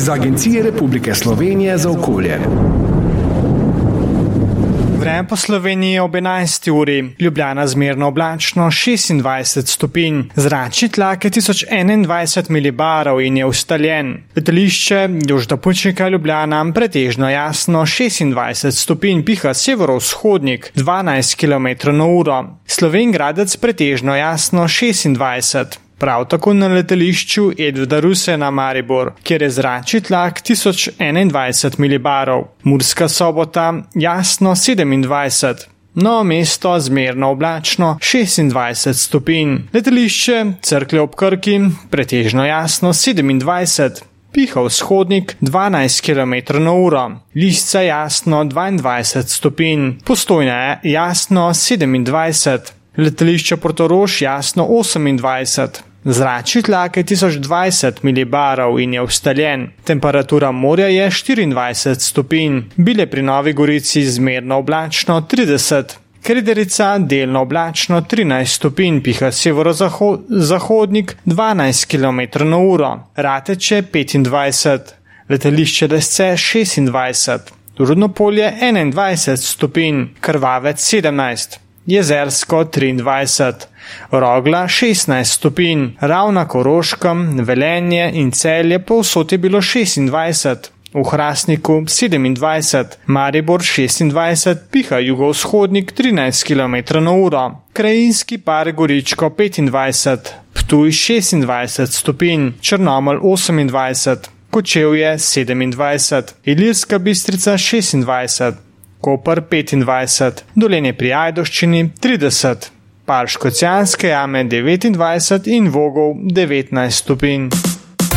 iz Agencije Republike Slovenije za okolje. Vreme po Sloveniji ob 11. uri, Ljubljana zmerno oblačno 26 stopinj, zračni tlak je 1021 milibarov in je ustaljen. Letališče Jožeta Pučnika Ljubljana pretežno jasno 26 stopinj, piha severovzhodnik 12 km/h. Slovenj Gradec pretežno jasno 26. Prav tako na letališču Edvarda Rusena Maribor, kjer je zračni tlak 1021 milibarov. Murska Sobota jasno 27. Novo mesto zmerno oblačno 26 stopinj. Letališče Cerklje ob Krki pretežno jasno 27. Piha vzhodnik 12 km/h. Lišča jasno 22 stopinj. Postojna jasno 27. Letališče Portorož jasno 28. Zračni tlak je 1020 milibarov in je ustaljen. Temperatura morja je 24 stopinj. Bile pri Novi Gorici zmerno oblačno 30. Krederica delno oblačno 13 stopinj, piha severozahodnik 12 km/h. Rateče 25. Letališče Lesce 26. Rudnopolje 21 stopinj. Krvavec 17. Jezersko 23, Rogla 16 stopinj, Ravna, Koroškem, Velenje in Celje povsod je bilo 26, v Hrastniku 27, Maribor 26, piha jugovzhodnik 13 km/h, Krajinski park Goričko 25, Ptuj 26 stopinj, Črnomelj 28, Kočevje 27, Ilirska Bistrica 26, Koper 25, Dolenje pri Ajdovščini 30, Palškocijanske jame 29 in Vogov 19 stopinj.